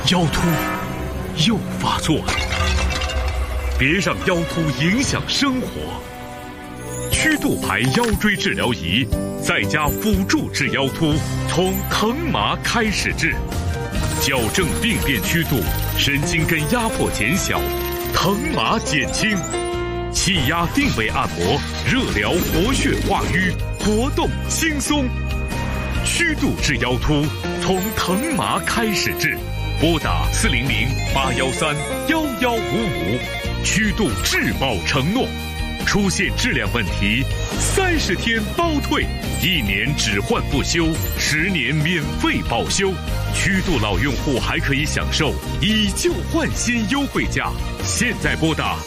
腰突又发作了，别让腰突影响生活。曲度牌腰椎治疗仪在家辅助治腰突，从疼麻开始治，矫正病变曲度，神经根压迫减小，疼麻减轻，气压定位按摩，热疗活血化瘀，活动轻松。曲度治腰突，从疼麻开始治，拨打400-813-1155，曲度质保承诺。出现质量问题，30天包退，1年只换不修，10年免费保修。曲度老用户还可以享受以旧换新优惠价。现在拨打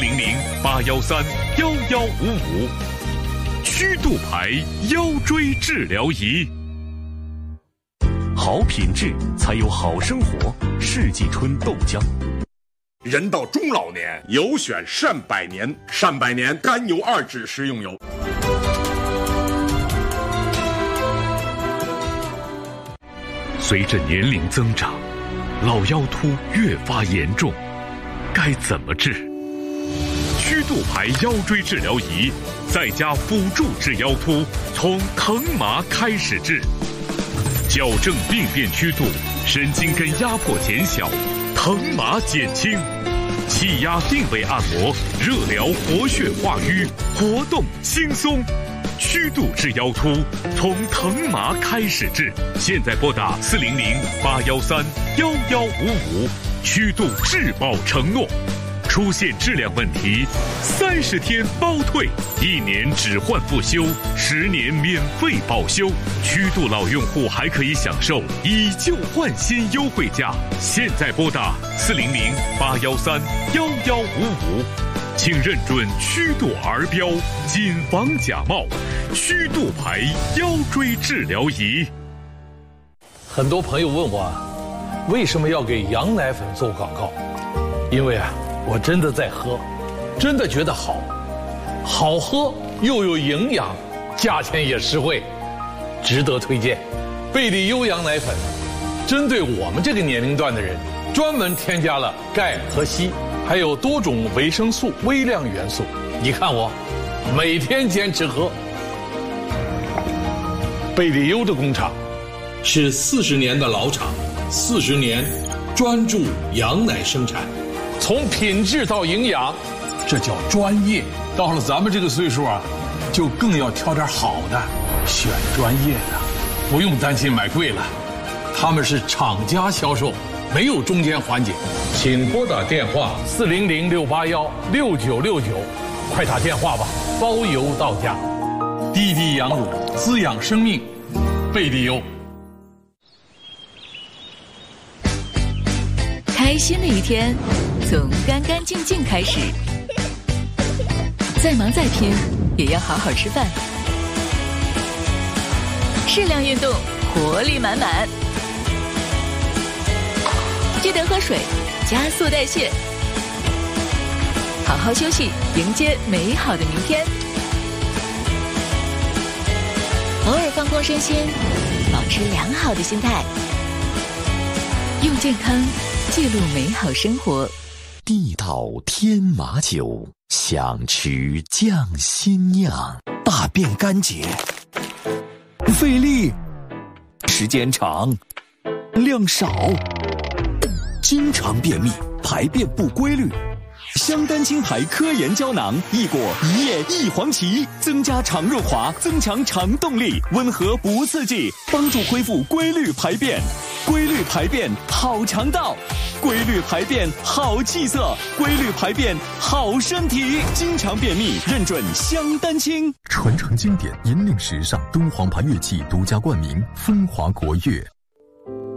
400-813-1155，曲度牌腰椎治疗仪。 好品质才有好生活。世纪春豆浆。 人到中老年，有选善百年，善百年甘油2酯食用油。 随着年龄增长，老腰突越发严重，该怎么治？曲度牌腰椎治疗仪在家辅助治腰突，从疼麻开始治，矫正病变曲度，神经根压迫减小，疼麻减轻，气压定位按摩，热疗活血化瘀，活动轻松。曲度治腰突，从疼麻开始治。现在拨打400-813-1155，曲度质保承诺。出现质量问题，30天包退，1年只换不修，10年免费保修。曲度老用户还可以享受以旧换新优惠价。现在拨打400-813-1155，请认准曲度儿标，谨防假冒。曲度牌腰椎治疗仪。 很多朋友问我，为什么要给羊奶粉做广告？因为我真的在喝，真的觉得好喝又有营养，价钱也实惠，值得推荐。贝利优羊奶粉针对我们这个年龄段的人，专门添加了钙和硒，还有多种维生素、微量元素。你看我每天坚持喝。贝利优的工厂是40年的老厂，40年专注羊奶生产，从品质到营养，这叫专业。到了咱们这个岁数就更要挑点好的，选专业的，不用担心买贵了。他们是厂家销售，没有中间环节。请拨打电话400-681-6969，快打电话吧，包邮到家。滴滴羊乳，滋养生命，贝利优。 开心的一天从干干净净开始，再忙再拼也要好好吃饭，适量运动，活力满满，记得喝水，加速代谢，好好休息，迎接美好的明天。偶尔放空身心，保持良好的心态，用健康记录美好生活。 地道天麻酒，想吃匠心酿。大便干结，费力，时间长，量少，经常便秘，排便不规律。香丹青牌科研胶囊，益果一叶一黄芪，增加肠润滑，增强肠动力，温和不刺激，帮助恢复规律排便。规律排便好肠道，规律排便好气色，规律排便好身体。经常便秘，认准香丹青。 传承经典，引领时尚，敦煌牌乐器独家冠名，风华国乐。